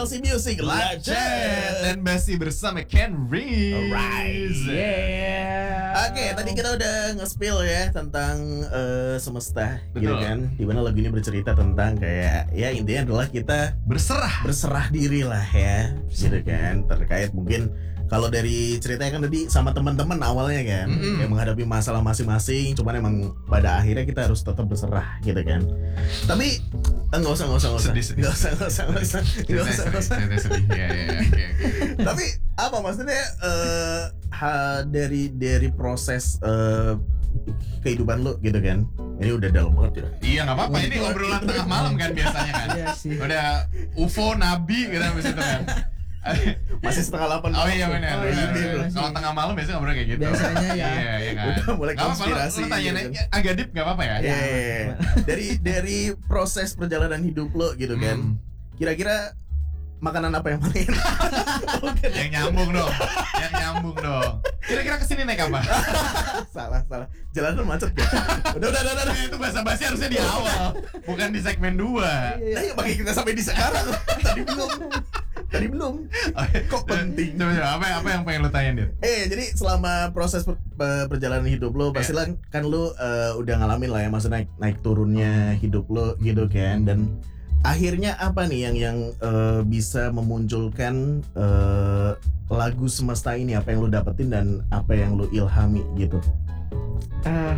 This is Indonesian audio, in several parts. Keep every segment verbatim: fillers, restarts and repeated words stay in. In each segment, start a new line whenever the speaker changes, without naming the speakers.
L C Music Live Chat
dan masih bersama Ken Reese.
Alright.
Yeah.
Oke, tadi kita udah nge-spill ya tentang uh, semesta, gitu
Betul.
kan. Dimana lagu ini bercerita tentang kayak ya intinya adalah kita
Berserah.
berserah diri lah ya, gitu kan. Terkait mungkin kalau dari ceritanya kan tadi sama teman-teman awalnya kan,
Mm-mm.
yang menghadapi masalah masing-masing, cuman emang pada akhirnya kita harus tetap berserah, gitu kan. Tapi eh, nggak usah nggak usah nggak usah
Sedih, sedih.
nggak usah nggak usah nggak usah nggak usah nggak usah.
Cerita sedih. Ya, ya, oke, oke.
Tapi apa maksudnya eh, ha- dari dari proses eh, kehidupan lu gitu kan? Ini udah dalam banget ya.
Iya nggak apa-apa, ini obrolan tengah malam kan biasanya kan.
Iya sih.
Udah U F O, Nabi gitu habis itu kan.
Masih setengah delapan.
Oh iya benar.
Oh, iya,
benar.
iya.
Kalau tengah malam biasanya ngobrol kayak gitu.
Biasanya ya.
Iya, iya kan.
Udah mulai
Nggak apa-apa, lu-
konspirasi
Lu tanya
gitu
naik agak deep enggak apa-apa ya?
Iya, iya, iya. Dari dari proses perjalanan hidup lo gitu kan.
Hmm.
Kira-kira makanan apa yang paling enak? Bukan.
Yang nyambung dong. Yang nyambung dong. Kira-kira kesini naik apa?
salah salah. Jalanan macet ya. Udah udah udah udah. udah.
Itu bahasa basi harusnya di awal, bukan di segmen dua.
Nah, ya bagi kita sampai di sekarang. Tadi belum. Tadi belum. Kok penting?
Coba coba apa apa yang pengen lu tanyain, Dit?
Eh jadi selama proses per- per- perjalanan hidup lo pasti
Iya.
lah kan lo eh, udah ngalamin lah ya maksudnya naik naik turunnya hidup lo gitu kan, dan akhirnya apa nih yang yang eh, bisa memunculkan eh, lagu semesta ini, apa yang lo dapetin dan apa yang lo ilhami gitu.
Ah.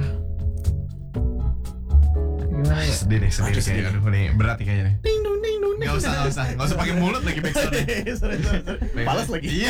Gimana ya?
Sedih deh, sedih
Aduh,
deh
sedih.
kayak aduh nih berat nih kayaknya nih.
Ding dong ding dong.
Enggak usah, enggak usah. Enggak usah pakai mulut lagi backsound.
Sorry, sorry, sorry. Males lagi.
Iya.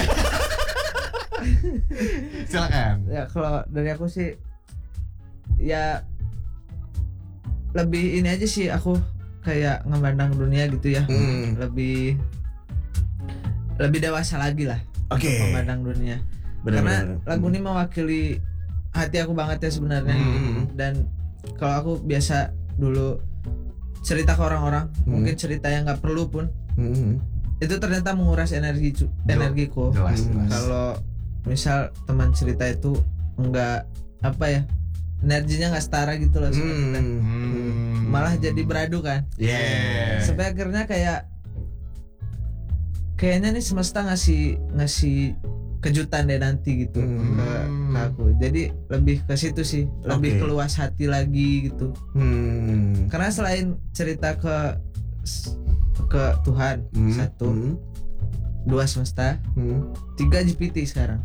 Silakan.
Ya kalau dari aku sih ya lebih ini aja sih, aku kayak ngemandang dunia gitu ya.
Hmm.
Lebih lebih dewasa lagi lah
Oke.
untuk memandang dunia.
Benar,
Karena
benar, benar.
lagu ini mewakili hati aku banget ya sebenarnya.
Hmm.
Dan kalau aku biasa dulu cerita ke orang-orang,
Hmm.
mungkin cerita yang nggak perlu pun
Hmm.
itu ternyata menguras energi cu-
Jel-
energiku.
Jelas,
Hmm.
jelas.
Kalau misal teman cerita itu enggak apa ya, energinya nggak setara gitu loh sama kita.
Hmm.
Hmm.
Malah jadi beradu kan.
Yeah.
Sampai akhirnya kayak kayaknya nih semesta ngasih ngasih kejutan deh nanti gitu
Hmm.
ke, ke aku. Jadi lebih ke situ sih, lebih
Oke.
keluas hati lagi gitu.
Hmm.
Karena selain cerita ke ke Tuhan
Hmm.
satu,
Hmm.
dua semesta,
Hmm.
tiga G P T sekarang.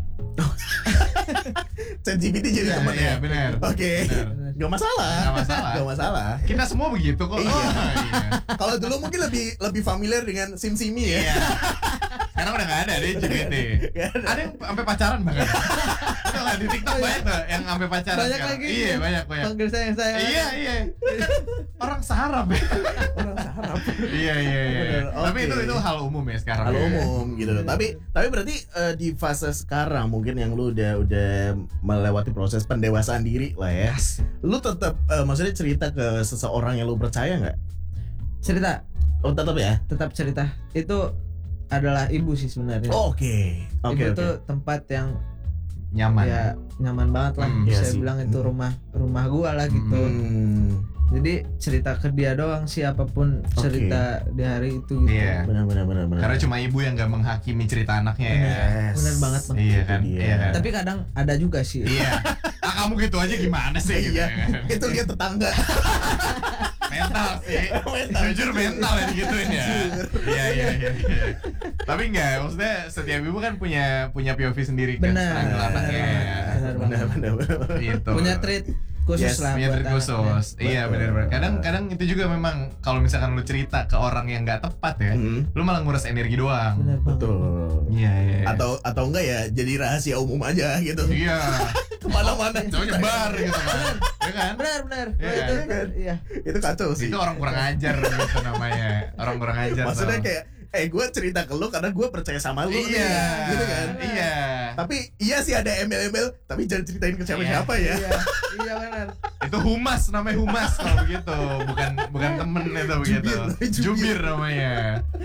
ChatGPT jadi
Iya,
teman
Iya,
ya.
benar.
Oke.
Benar.
Gak masalah.
Nggak masalah.
Gak masalah.
Kita semua begitu kok.
Iya.
Oh, iya.
Kalau dulu mungkin lebih lebih familiar dengan SimSimi ya.
Iya. Sekarang udah nggak ada deh G P T.
Nggak ada.
Ada yang sampai pacaran bahkan. Udah lah, di TikTok banyak tuh yang sampai pacaran
Banyak
sekarang.
lagi.
Iya, banyak banyak.
Panggil sayang sayang.
Iya, iya. Orang sarap ya.
Orang sarap.
Iya, iya, iya.
Bener,
Tapi
oke.
itu itu hal umum ya sekarang.
Hal
ya.
umum gitu. Tapi tapi berarti eh, di fase sekarang mungkin yang lu udah udah melewati proses pendewasaan diri lah ya.
Yes.
Lu tetap eh, maksudnya cerita ke seseorang yang lu percaya nggak?
Cerita,
Oh tetap ya.
tetap cerita. Itu adalah ibu sih sebenarnya.
Oh, Oke. Oke
Ibu
oke.
tuh tempat yang
Nyaman.
ya nyaman banget lah.
Hmm,
iya
Saya
sih.
bilang itu
Hmm.
rumah rumah gua lah gitu.
Hmm.
Jadi cerita ke dia doang sih, apapun
Oke.
cerita di hari itu gitu.
Iya.
Benar benar benar benar.
Karena cuma ibu yang gak menghakimi cerita anaknya ya.
Yes.
Benar banget, Bang.
Iya
Itu
kan?
dia.
Iya kan?
Tapi kadang ada juga sih.
Iya. Ah kamu gitu aja gimana sih gitu
Iya.
ya kan?
Itu lihat tetangga.
Mental sih.
Mental.
Jujur mental ya digituin ya. Iya iya iya. iya. Tapi enggak, maksudnya setiap ibu kan punya punya P O V sendiri kan
Benar.
struggle anaknya.
Benar
Benar benar benar.
Gitu.
Punya treat khusus
Yes,
lah
punya
buat
treat
anaknya.
khusus. Iya
Betul.
benar-benar. Kadang-kadang itu juga memang kalau misalkan lu cerita ke orang yang nggak tepat ya,
Hmm.
lu malah nguras energi doang.
Benar banget.
Betul.
Iya iya. iya.
Atau atau enggak ya jadi rahasia umum aja gitu.
Iya.
Kemana-mana.
Coba nyebar gitu kan. Ya kan?
Benar benar.
Iya
Itu,
kan?
iya.
Itu kacau sih.
Itu orang kurang ajar gitu namanya. Orang kurang ajar.
Maksudnya
tau.
kayak eh gue cerita ke lu karena gue percaya sama lu nih,
Iya.
gitu kan.
Iya.
Tapi iya sih ada embel-embel, tapi jangan ceritain ke siapa-siapa ya.
Iya, iya benar.
Itu humas, namanya humas kalau begitu, bukan bukan temen itu begitu.
Jubir, jubir.
Jubir namanya.